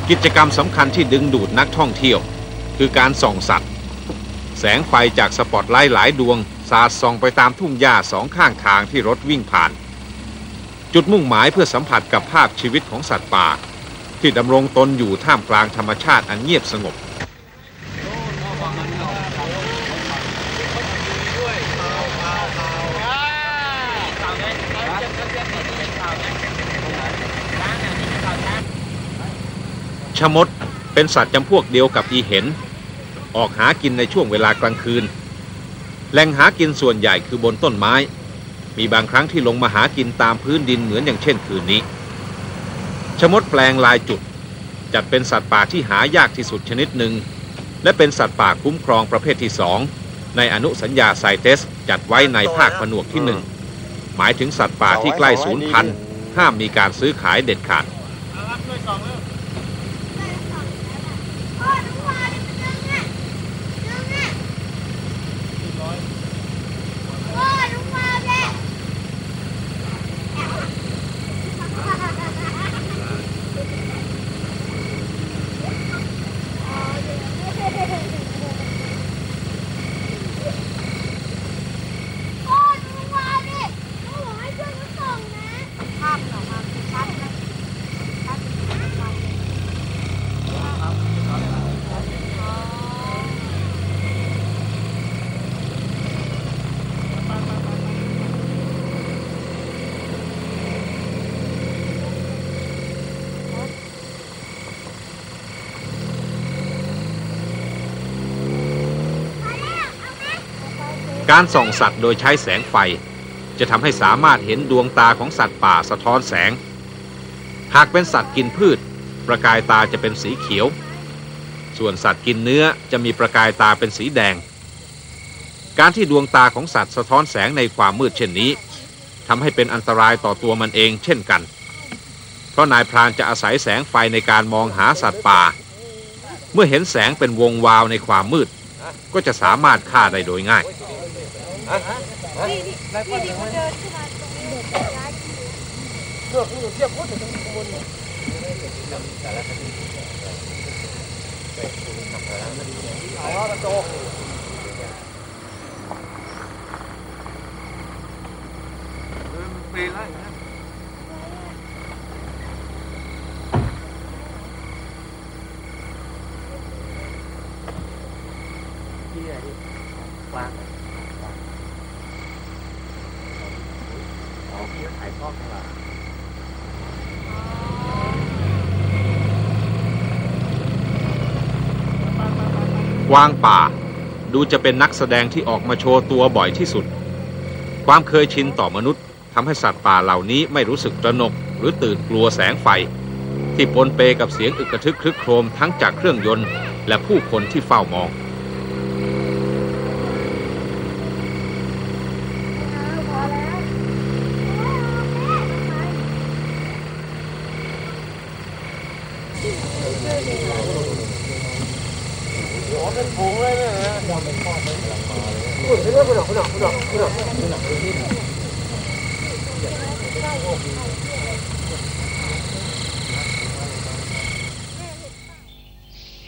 กิจกรรมสำคัญที่ดึงดูดนักท่องเที่ยวคือการส่องสัตว์แสงไฟจากสปอตไลท์หลายดวงสาดส่องไปตามทุ่งหญ้าสองข้างทางที่รถวิ่งผ่านจุดมุ่งหมายเพื่อสัมผัสกับภาพชีวิตของสัตว์ป่าที่ดำรงตนอยู่ท่ามกลางธรรมชาติอันเงียบสงบชมดเป็นสัตว์จำพวกเดียวกับอีเห็นออกหากินในช่วงเวลากลางคืนแหล่งหากินส่วนใหญ่คือบนต้นไม้มีบางครั้งที่ลงมาหากินตามพื้นดินเหมือนอย่างเช่นคืนนี้ชมดแปลงลายจุดจัดเป็นสัตว์ป่าที่หายากที่สุดชนิดหนึ่งและเป็นสัตว์ป่าคุ้มครองประเภทที่2ในอนุสัญญาไซเตสจัดไว้ในภาคผนวกที่1หมายถึงสัตว์ป่าที่ใกล้สูญพันธุ์ห้ามมีการซื้อขายเด็ดขาดการส่องสัตว์โดยใช้แสงไฟจะทำให้สามารถเห็นดวงตาของสัตว์ป่าสะท้อนแสงหากเป็นสัตว์กินพืชประกายตาจะเป็นสีเขียวส่วนสัตว์กินเนื้อจะมีประกายตาเป็นสีแดงการที่ดวงตาของสัตว์สะท้อนแสงในความมืดเช่นนี้ทำให้เป็นอันตรายต่อตัวมันเองเช่นกันเพราะนายพรานจะอาศัยแสงไฟในการมองหาสัตว์ป่าเมื่อเห็นแสงเป็นวงวาวในความมืดก็จะสามารถฆ่าได้โดยง่ายนี่เขาเดินขึ้นมาตรงนี้ย้ายเลือกเทียบพูดถึงข้างบนเอาละโจปีไล่ที่ไหนวางกวางป่าดูจะเป็นนักแสดงที่ออกมาโชว์ตัวบ่อยที่สุดความเคยชินต่อมนุษย์ทำให้สัตว์ป่าเหล่านี้ไม่รู้สึกตระหนกหรือตื่นกลัวแสงไฟที่ปนเปกับเสียงอึกกระทึกครึกโครมทั้งจากเครื่องยนต์และผู้คนที่เฝ้ามองเป็นผงเลยเนี่ยนะยอมเป็นข้อเป็นกำลังมาเลยคุณเรื่องคุณหนอก